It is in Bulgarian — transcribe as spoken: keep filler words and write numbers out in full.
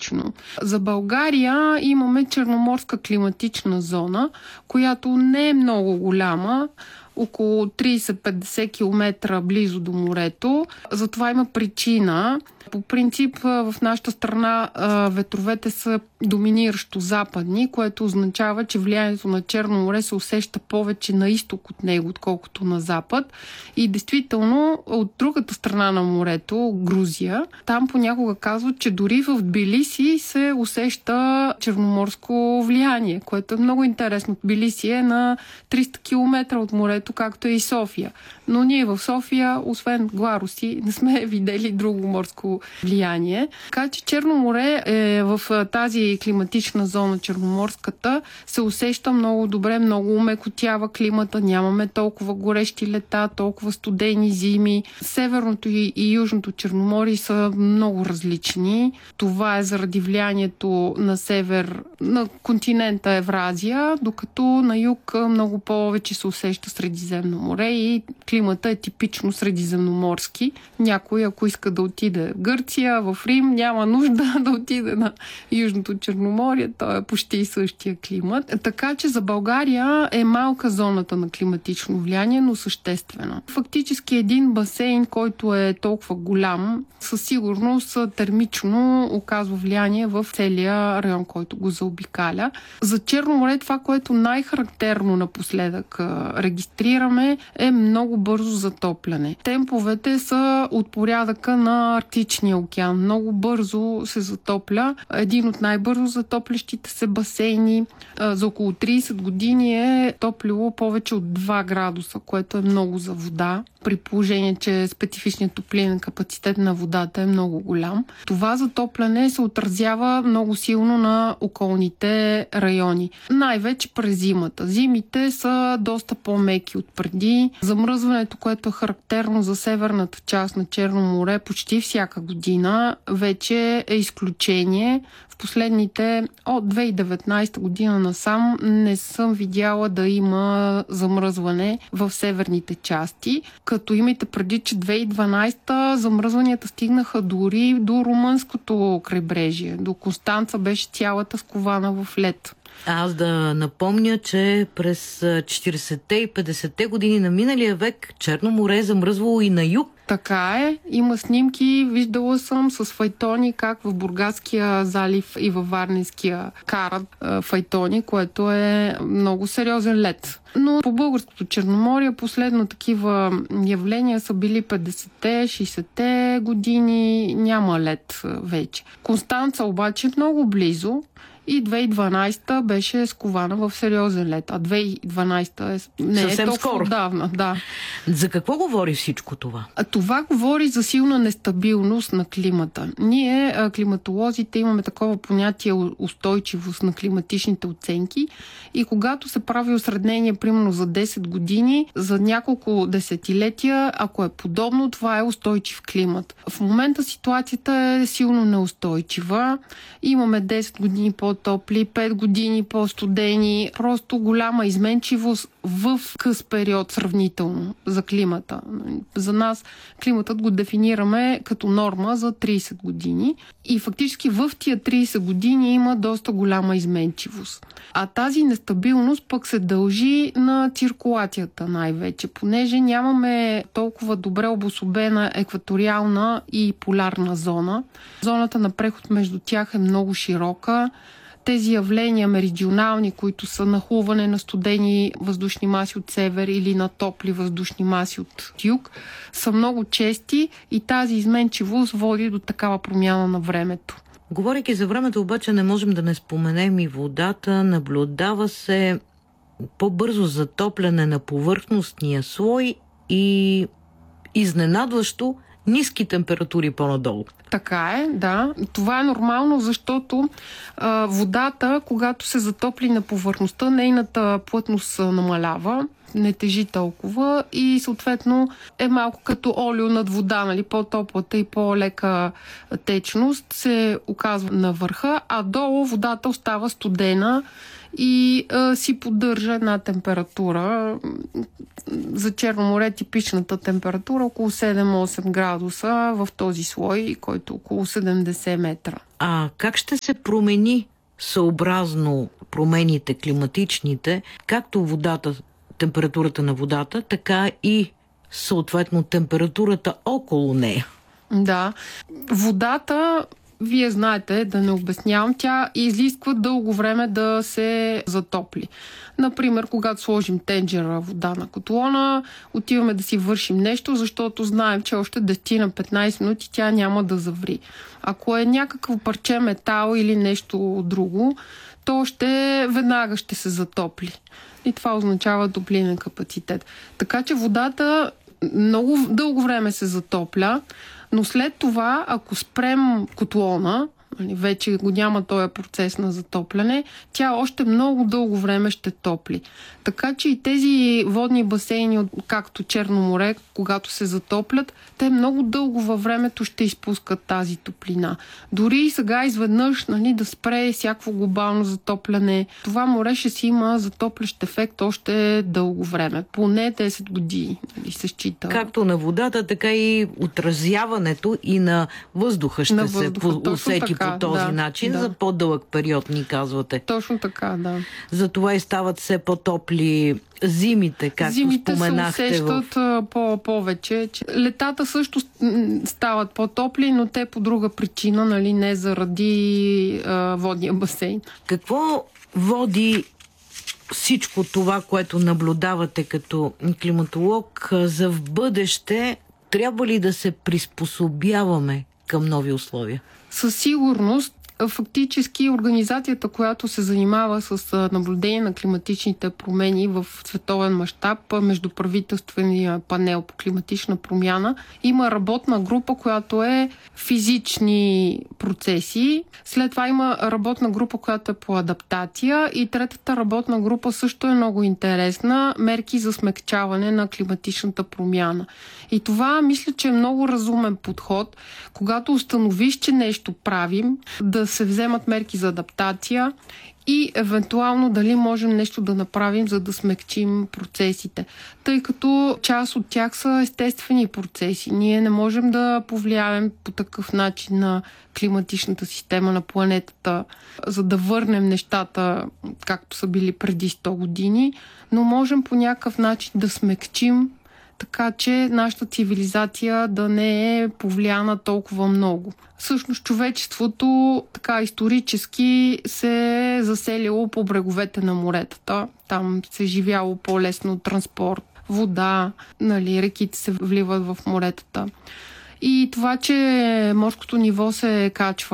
климатично. За България имаме черноморска климатична зона, която не е много голяма, около трийсет-петдесет километра близо до морето. Затова има причина. По принцип в нашата страна ветровете са доминиращо западни, което означава, че влиянието на Черно море се усеща повече на изток от него, отколкото на запад. И действително от другата страна на морето, Грузия, там понякога казват, че дори в Тбилиси се усеща черноморско влияние, което е много интересно. Тбилиси е на триста километра от морето, както е и София. Но ние в София, освен Гларуси, не сме видели друго морско влияние. Така че Черно море е в тази климатична зона, черноморската, се усеща много добре, много умекотява климата, нямаме толкова горещи лета, толкова студени зими. Северното и, и Южното Черноморие са много различни. Това е заради влиянието на север на континента Евразия, докато на юг много повече се усеща Средиземно море и климата е типично средиземноморски. Някой, ако иска да отиде в Гърция, в Рим, няма нужда да отиде на Южното Черноморие. То е почти същия климат. Така че за България е малка зоната на климатично влияние, но съществена. Фактически един басейн, който е толкова голям, със сигурност термично оказва влияние в целия район, който го заобикаля. За Черно море това, което най-характерно напоследък регистрираме, е много бързо затопляне. Темповете са от порядъка на Арктичния океан. Много бързо се затопля. Един от най-бързо затоплящите се басейни за около трийсет години е топлило повече от два градуса, което е много за вода, при положение, че специфичният топлинен капацитет на водата е много голям. Това затопляне се отразява много силно на околните райони. Най-вече през зимата. Зимите са доста по-меки от преди. Замръзването, което е характерно за северната част на Черно море почти всяка година, вече е изключение. В последните от две хиляди и деветнадесета година насам не съм видяла да има замръзване в северните части. Като имайте преди, че две хиляди и дванадесета замръзванията стигнаха дори до румънското крайбрежие. До Констанца беше цялата скована в лед. Аз да напомня, че през четиридесетте и петдесетте години на миналия век Черно море е замръзвало и на юг. Така е. Има снимки. Виждала съм с файтони, как в Бургаския залив и във Варненския карат файтони, което е много сериозен лед. Но по българското Черноморие последно такива явления са били петдесетте, шейсетте години. Няма лед вече. Констанца обаче е много близо. И две хиляди и дванадесета беше скована в сериозен лед. А две хиляди и дванадесета е, не съвсем е толкова скоро. Отдавна. Да. За какво говори всичко това? А това говори за силна нестабилност на климата. Ние, климатолозите, имаме такова понятие устойчивост на климатичните оценки и когато се прави осреднение, примерно за десет години, за няколко десетилетия, ако е подобно, това е устойчив климат. В момента ситуацията е силно неустойчива. Имаме десет години по-топли, пет години по-студени. Просто голяма изменчивост в къс период сравнително за климата. За нас климатът го дефинираме като норма за трийсет години и фактически в тия трийсет години има доста голяма изменчивост. А тази нестабилност пък се дължи на циркулацията най-вече, понеже нямаме толкова добре обособена екваториална и полярна зона. Зоната на преход между тях е много широка. Тези явления меридионални, които са нахлуване на студени въздушни маси от север или на топли въздушни маси от юг, са много чести и тази изменчивост води до такава промяна на времето. Говорейки за времето, обаче не можем да не споменем и водата. Наблюдава се по-бързо затопляне на повърхностния слой и изненадващо ниски температури по-надолу. Така е, да. Това е нормално, защото а, водата, когато се затопли на повърхността, нейната плътност намалява, не тежи толкова и съответно е малко като олио над вода, нали? По-топлата и по-лека течност се оказва на върха, а долу водата остава студена и а, си поддържа една температура. За Черно море типичната температура около седем-осем градуса в този слой, който е около седемдесет метра. А как ще се промени съобразно промените климатичните, както водата, температурата на водата, така и съответно температурата около нея? Да. Водата, вие знаете, да не обяснявам, тя изисква дълго време да се затопли. Например, когато сложим тенджера вода на котлона, отиваме да си вършим нещо, защото знаем, че още десет на петнайсет минути тя няма да заври. Ако е някакво парче метал или нещо друго, то ще веднага ще се затопли. И това означава топлинен капацитет. Така че водата много дълго време се затопля, но след това, ако спрем котлона, вече го няма този процес на затопляне, тя още много дълго време ще топли. Така че и тези водни басейни, както Черно море, когато се затоплят, те много дълго във времето ще изпускат тази топлина. Дори и сега изведнъж, нали, да спре всякакво глобално затопляне, това море ще си има затоплящ ефект още дълго време. Поне десет години, нали, се счита. Както на водата, така и отразяването и на въздуха ще на се въздуха, усети така, по този да, начин, да. За по-дълъг период ни казвате. Точно така, да. Затова и стават все по-топли зимите, както Зимите споменахте. се усещат в... по- повече. Че... Летата също стават по-топли, но те по друга причина, нали, не заради а, водния басейн. Какво води всичко това, което наблюдавате като климатолог, за в бъдеще? Трябва ли да се приспособяваме към нови условия? Със сигурност, фактически организацията, която се занимава с наблюдение на климатичните промени в световен мащаб, междуправителствения панел по климатична промяна, има работна група, която е физични процеси. След това има работна група, която е по адаптация, и третата работна група също е много интересна – мерки за смекчаване на климатичната промяна. И това мисля, че е много разумен подход, когато установиш, че нещо правим, да се вземат мерки за адаптация и евентуално дали можем нещо да направим, за да смекчим процесите. Тъй като част от тях са естествени процеси. Ние не можем да повлияем по такъв начин на климатичната система на планетата, за да върнем нещата както са били преди сто години, но можем по някакъв начин да смекчим, така че нашата цивилизация да не е повлияна толкова много. Всъщност човечеството така исторически се е заселило по бреговете на моретата. Там се е живяло по-лесно транспорт, вода, нали, реките се вливат в моретата. И това, че морското ниво се качва